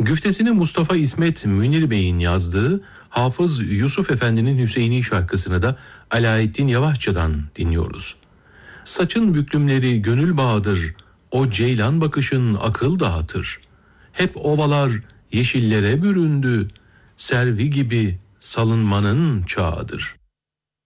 Güftesini Mustafa İsmet Münir Bey'in yazdığı Hafız Yusuf Efendi'nin Hüseyini şarkısını da Alaeddin Yavaşçı'dan dinliyoruz. Saçın büklümleri gönül bağıdır, o ceylan bakışın akıl dağıtır. Hep ovalar yeşillere büründü, servi gibi salınmanın çağıdır.